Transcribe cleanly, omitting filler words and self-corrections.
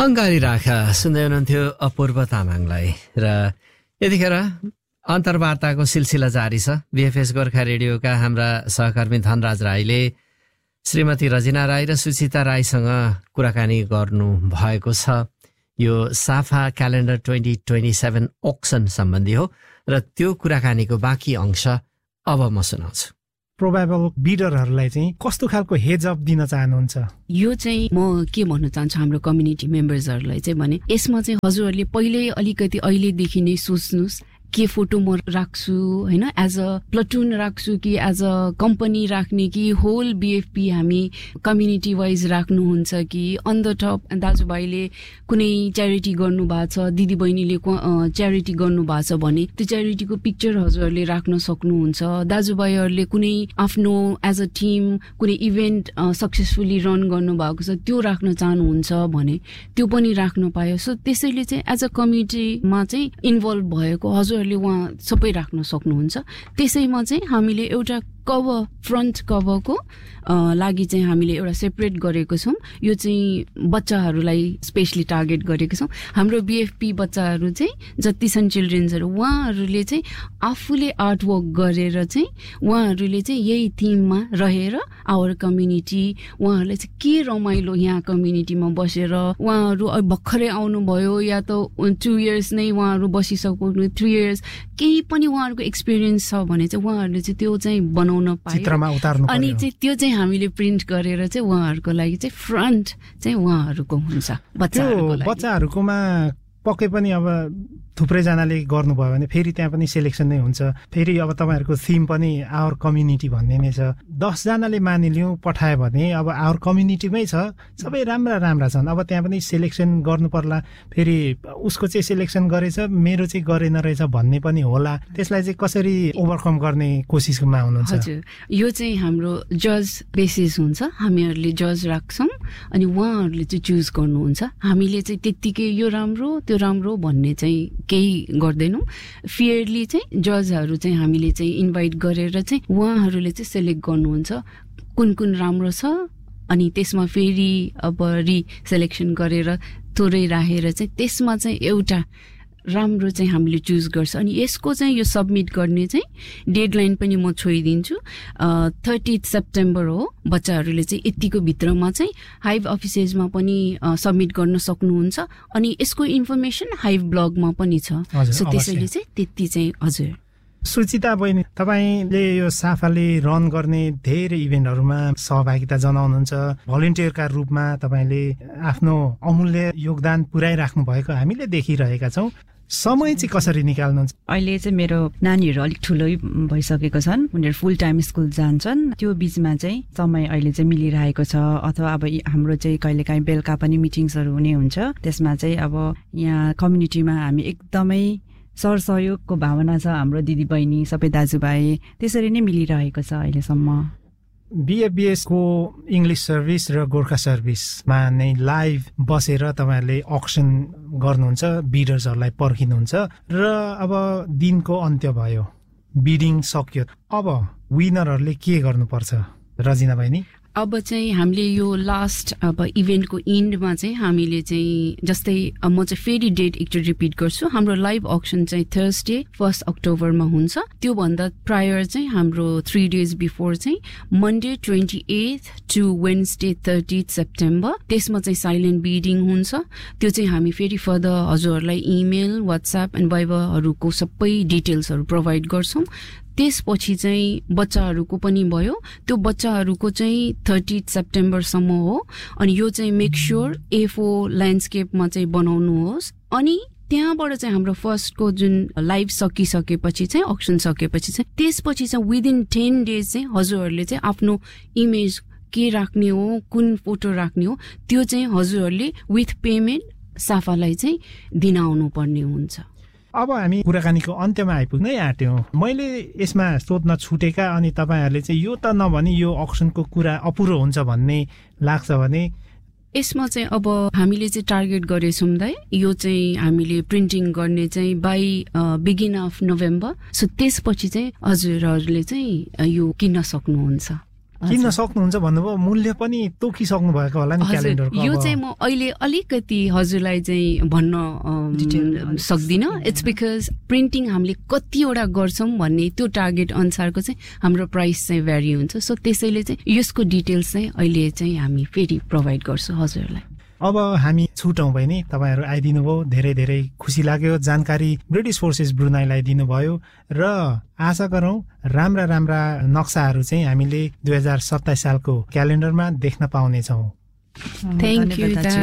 अङ्गारी राखा सुन्दै हुनुहुन्थ्यो अपूर्व तामाङलाई। र यतिखेर अन्तर्वार्ताको सिलसिला जारी छ। बीएफएस गोर्खा रेडियोका हाम्रा सहकर्मी धनराज राईले श्रीमती रजिना राई र सुचिता राईसँग कुराकानी गर्नु भएको छ। यो साफा क्यालेन्डर 2027 ऑक्सन सम्बन्धी हो र त्यो कुराकानीको बाँकी अंश अब म सुनाउँछु। प्रोबेबल बिडरहरूलाई चाहिँ कस्तो खालको हेज अप दिन चाहनुहुन्छ? यो चाहिँ म के भन्न चाहन्छु हाम्रो कम्युनिटी मेम्बर्सहरूलाई चाहिँ भने यसमा चाहिँ हजुरहरूले पहिल्यै अलिकति अहिलेदेखि नै सोच्नुहोस् के फोटो म राख्छु हैन, एज अ प्लटुन राख्छु कि एज अ कम्पनी राख्ने कि होल बीएफपी हामी कम्युनिटी वाइज राख्नुहुन्छ कि अन द टप दाजुभाइले कुनै च्यारिटी गर्नु भएको छ, दिदी बहिनीले च्यारिटी गर्नु भएको छ भने त्यो च्यारिटीको पिक्चर हजुरहरूले राख्न सक्नुहुन्छ। दाजुभाइहरूले कुनै आफ्नो एज अ टिम कुनै इभेन्ट सक्सेसफुली रन गर्नु भएको छ त्यो राख्न चाहनुहुन्छ भने त्यो पनि राख्न पायो। सो त्यसैले चाहिँ एज अ कम्युनिटीमा चाहिँ इन्भल्भ भएको हजुरहरूले उहाँ सबै राख्न सक्नुहुन्छ। त्यसैमा चाहिँ हामीले एउटा कभर फ्रन्ट कभरको लागि चाहिँ हामीले एउटा सेपरेट गरेको छौँ। यो चाहिँ बच्चाहरूलाई स्पेशली टार्गेट गरेको छौँ। हाम्रो बीएफपी बच्चाहरू चाहिँ जति छन् चिल्ड्रेन्सहरू उहाँहरूले चाहिँ आफूले आर्टवर्क गरेर चाहिँ उहाँहरूले चाहिँ यही थिममा रहेर आवर कम्युनिटी उहाँहरूले चाहिँ के रमाइलो यहाँ कम्युनिटीमा बसेर उहाँहरू भर्खरै आउनुभयो या त 2 इयर्स नै उहाँहरू बसिसक्नु 3 इयर्स केही पनि उहाँहरूको एक्सपिरियन्स छ भने चाहिँ उहाँहरूले चाहिँ त्यो चाहिँ बनाउन पायो अनि चाहिँ त्यो चाहिँ हामीले प्रिन्ट गरेर चाहिँ उहाँहरूको लागि चाहिँ फ्रन्ट चाहिँ उहाँहरूको हुन्छ। बच्चाहरूकोमा पक्कै पनि अब थुप्रैजनाले गर्नुभयो भने फेरि त्यहाँ पनि सेलेक्सन नै हुन्छ। फेरि अब तपाईँहरूको थिम पनि आवर कम्युनिटी भन्ने नै छ। 10 जनाले मानिलिउँ पठायो भने अब आवर कम्युनिटीमै छ, सबै राम्रा छन्। अब त्यहाँ पनि सेलेक्सन गर्नु पर्ला, फेरि उसको चाहिँ सेलेक्सन गरेछ मेरो चाहिँ गरेन रहेछ भन्ने पनि होला। त्यसलाई चाहिँ कसरी ओभरकम गर्ने कोसिसमा हुनुहुन्छ? हजुर, यो चाहिँ हाम्रो जज बेसिस हुन्छ। हामीहरूले जज राख्छौँ अनि उहाँहरूले चाहिँ चुज गर्नुहुन्छ। हामीले चाहिँ त्यत्तिकै यो राम्रो त्यो राम्रो भन्ने चाहिँ केही गर्दैनौँ। फेयरली चाहिँ जजहरू चाहिँ हामीले चाहिँ इन्भाइट गरेर चाहिँ उहाँहरूले चाहिँ सेलेक्ट गर्नुहुन्छ कुन कुन राम्रो छ अनि त्यसमा फेरि अब रिसेलेक्सन गरेर थोरै राखेर चाहिँ त्यसमा चाहिँ एउटा राम्रो चाहिँ हामीले चुज गर्छ। अनि यसको चाहिँ यो सबमिट गर्ने चाहिँ डेडलाइन पनि म छोइदिन्छु 30 सेप्टेम्बर हो। बच्चाहरूले चाहिँ यतिको भित्रमा चाहिँ हाइभ अफिसेसमा पनि सबमिट गर्न सक्नुहुन्छ अनि यसको इन्फर्मेसन हाइभ ब्लगमा पनि छ। सो त्यसैले चाहिँ त्यति चाहिँ हजुर। सुचिता बहिनी, तपाईँले यो साफाले रन गर्ने धेरै इभेन्टहरूमा सहभागिता जनाउनुहुन्छ। भलिन्टियरका रूपमा तपाईँले आफ्नो अमूल्य योगदान पुर्याइराख्नु भएको हामीले देखिरहेका छौँ। समय चाहिँ कसरी निकाल्नुहुन्छ? अहिले चाहिँ मेरो नानीहरू अलिक ठुलै भइसकेको छन्, उनीहरू फुल टाइम स्कुल जान्छन्। त्यो बिचमा चाहिँ समय अहिले चाहिँ मिलिरहेको छ। अथवा अब हाम्रो चाहिँ कहिलेकाहीँ बेलुका पनि मिटिङ्सहरू हुने हुन्छ। त्यसमा चाहिँ अब यहाँ कम्युनिटीमा हामी एकदमै सरसहयोगको भावना छ। हाम्रो दिदी बहिनी सबै दाजुभाइ त्यसरी नै मिलिरहेको छ अहिलेसम्म। बीएफबीएस को इङ्ग्लिस सर्भिस र गोर्खा सर्भिसमा नै लाइभ बसेर तपाईँहरूले अक्सन गर्नुहुन्छ, बिडर्सहरूलाई पर्खिनुहुन्छ र अब दिनको अन्त्य भयो, बिडिङ सक्यो, अब विनरहरूले के गर्नुपर्छ रजिना बहिनी? अब चाहिँ हामीले यो लास्ट अब इभेन्टको इन्डमा चाहिँ हामीले चाहिँ जस्तै म चाहिँ फेरि डेट एकचोटि रिपिट गर्छु। हाम्रो लाइभ अक्सन चाहिँ थर्सडे 1 अक्टोबरमा हुन्छ। त्योभन्दा प्रायर चाहिँ हाम्रो 3 डेज बिफोर चाहिँ मन्डे 28 टु वेन्सडे 30 सेप्टेम्बर त्यसमा चाहिँ साइलेन्ट बिडिङ हुन्छ। त्यो चाहिँ हामी फेरि फर्दर हजुरहरूलाई इमेल वाट्सएप एन्ड भाइबरहरूको सबै डिटेल्सहरू प्रोभाइड गर्छौँ। त्यसपछि चाहिँ बच्चाहरूको पनि भयो। त्यो बच्चाहरूको चाहिँ 30 सेप्टेम्बरसम्म हो अनि यो चाहिँ मेक स्योर A4 ल्यान्डस्केपमा चाहिँ बनाउनुहोस्। अनि त्यहाँबाट चाहिँ हाम्रो फर्स्टको जुन लाइभ सकिसकेपछि चाहिँ अक्सन सकेपछि चाहिँ त्यसपछि चाहिँ विदिन 10 डेज चाहिँ हजुरहरूले चाहिँ आफ्नो इमेज के राख्ने हो, कुन फोटो राख्ने हो त्यो चाहिँ हजुरहरूले विथ पेमेन्ट साफालाई चाहिँ दिन आउनु पर्ने हुन्छ। अब हामी कुराकानीको अन्त्यमा आइपुग्नै आँट्यौँ। मैले यसमा सोध्न छुटेका अनि तपाईँहरूले चाहिँ यो त नभनी यो अक्सनको कुरा अपुरो हुन्छ भन्ने लाग्छ भने यसमा चाहिँ अब हामीले चाहिँ टार्गेट गरेछौँ दाइ, यो चाहिँ हामीले प्रिन्टिङ गर्ने चाहिँ by begin of November. So त्यसपछि चाहिँ हजुरहरूले चाहिँ यो किन्न सक्नुहुन्छ। किन्न सक्नुहुन्छ भन्नुभयो, मूल्य पनि तोकिसक्नु भएको होला नि क्यालेन्डरको। यो चाहिँ म अहिले अलिकति हजुरलाई चाहिँ भन्न सक्दिनँ। इट्स बिकज प्रिन्टिङ हामीले कतिवटा गर्छौँ भन्ने त्यो टार्गेट अनुसारको चाहिँ हाम्रो प्राइस चाहिँ भ्यारी हुन्छ। सो त्यसैले चाहिँ यसको डिटेल्स चाहिँ अहिले चाहिँ हामी फेरि प्रोभाइड गर्छौँ हजुरलाई। अब हामी छुटौँ बहिनी, तपाईँहरू आइदिनु भयो, धेरै धेरै खुसी लाग्यो। जानकारी ब्रिटिस फोर्सेस ब्रुनाईलाई दिनुभयो र आशा गरौँ राम्रा नक्साहरू चाहिँ हामीले 2027 सालको क्यालेन्डरमा देख्न पाउनेछौँ। Thank you.